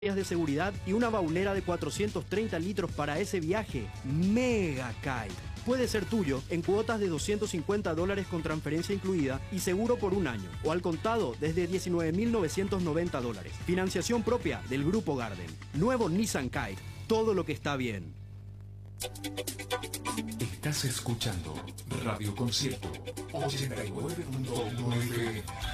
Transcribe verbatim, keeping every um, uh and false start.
de seguridad y una baulera de cuatrocientos treinta litros para ese viaje. Mega Kite. Puede ser tuyo en cuotas de doscientos cincuenta dólares con transferencia incluida y seguro por un año, o al contado desde diecinueve mil novecientos noventa dólares. Financiación propia del Grupo Garden. Nuevo Nissan Kite. Todo lo que está bien. Estás escuchando Radio Concierto ochenta y nueve punto nueve.